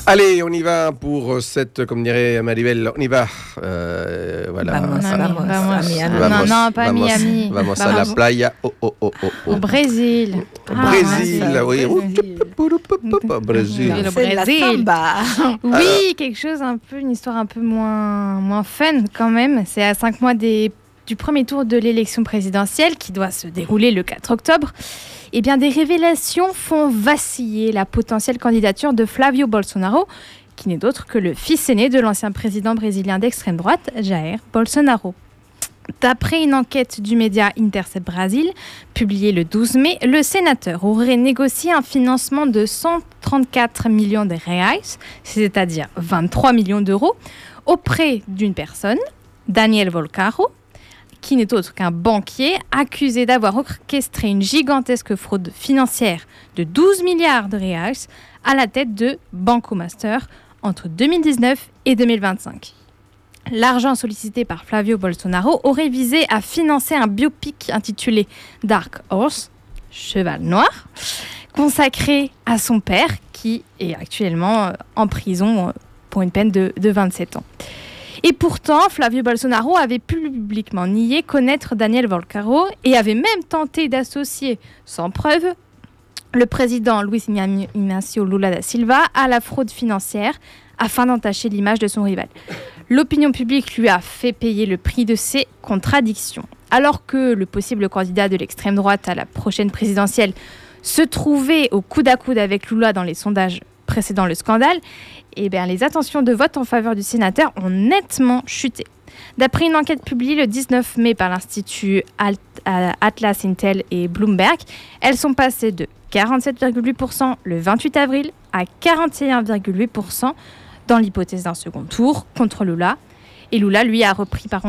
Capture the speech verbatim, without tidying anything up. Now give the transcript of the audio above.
Allez, on y va pour cette, comme dirait Maribel, on y va. Euh, voilà. Vamos, Ah, vamos, vamos. a Miami. Non, vamos, non, pas vamos, Miami. Vamos à Vamos. la playa. Oh, oh, oh, oh, oh. Au Brésil. Au Brésil, Ah, oui. Brésil. Au Brésil. Le C'est la Brésil. samba. Oui, Alors. quelque chose un peu, une histoire un peu moins, moins fun quand même. C'est à cinq mois des, du premier tour de l'élection présidentielle qui doit se dérouler le quatre octobre. Eh bien, des révélations font vaciller la potentielle candidature de Flavio Bolsonaro, qui n'est d'autre que le fils aîné de l'ancien président brésilien d'extrême droite, Jair Bolsonaro. D'après une enquête du média Intercept Brasil, publiée le douze mai, le sénateur aurait négocié un financement de cent trente-quatre millions de reais, c'est-à-dire vingt-trois millions d'euros, auprès d'une personne, Daniel Volcaro, qui n'est autre qu'un banquier accusé d'avoir orchestré une gigantesque fraude financière de douze milliards de reais à la tête de Banco Master entre deux mille dix-neuf et deux mille vingt-cinq. L'argent sollicité par Flavio Bolsonaro aurait visé à financer un biopic intitulé Dark Horse, Cheval Noir, consacré à son père qui est actuellement en prison pour une peine de, de vingt-sept ans. Et pourtant, Flavio Bolsonaro avait publiquement nié connaître Daniel Volcaro et avait même tenté d'associer, sans preuve, le président Luiz Inácio Lula da Silva à la fraude financière afin d'entacher l'image de son rival. L'opinion publique lui a fait payer le prix de ses contradictions. Alors que le possible candidat de l'extrême droite à la prochaine présidentielle se trouvait au coude à coude avec Lula dans les sondages précédant le scandale, eh bien, les intentions de vote en faveur du sénateur ont nettement chuté. D'après une enquête publiée le dix-neuf mai par l'Institut Alt- Atlas Intel et Bloomberg, elles sont passées de quarante-sept virgule huit pour cent le vingt-huit avril à quarante et un virgule huit pour cent dans l'hypothèse d'un second tour contre Lula. Et Lula, lui, a repris par